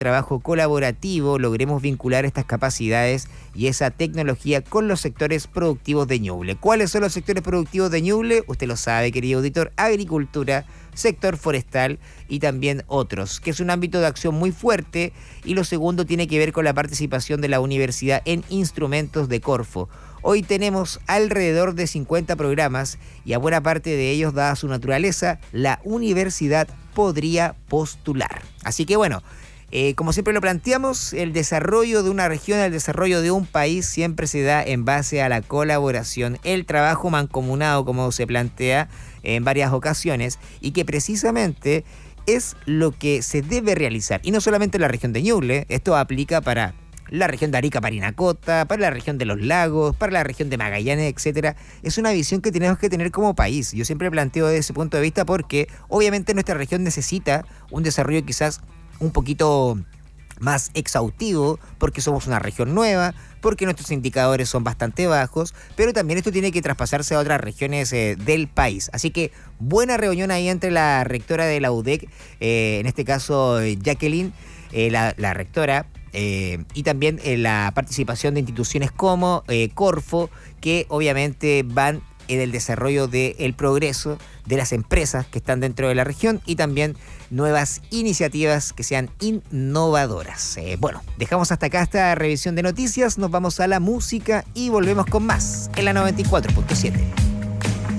trabajo colaborativo logremos vincular estas capacidades y esa tecnología con los sectores productivos de Ñuble. ¿Cuáles son los sectores productivos de Ñuble? Usted lo sabe, querido auditor: agricultura, sector forestal y también otros, que es un ámbito de acción muy fuerte. Y lo segundo tiene que ver con la participación de la universidad en instrumentos de Corfo. Hoy tenemos alrededor de 50 programas y a buena parte de ellos, dada su naturaleza, la universidad podría postular. Así que bueno, como siempre lo planteamos, el desarrollo de una región, el desarrollo de un país siempre se da en base a la colaboración, el trabajo mancomunado, como se plantea en varias ocasiones, y que precisamente es lo que se debe realizar. Y no solamente en la región de Ñuble, esto aplica para la región de Arica, Parinacota, para la región de los lagos, para la región de Magallanes, etcétera. Es una visión que tenemos que tener como país. Yo siempre planteo desde ese punto de vista porque obviamente nuestra región necesita un desarrollo quizás un poquito más exhaustivo, porque somos una región nueva, porque nuestros indicadores son bastante bajos, pero también esto tiene que traspasarse a otras regiones del país. Así que buena reunión ahí entre la rectora de la UDEC, en este caso Jacqueline, la rectora, y también la participación de instituciones como Corfo, que obviamente van en el desarrollo del progreso de las empresas que están dentro de la región y también nuevas iniciativas que sean innovadoras. Bueno, dejamos hasta acá esta revisión de noticias, nos vamos a la música y volvemos con más en la 94.7.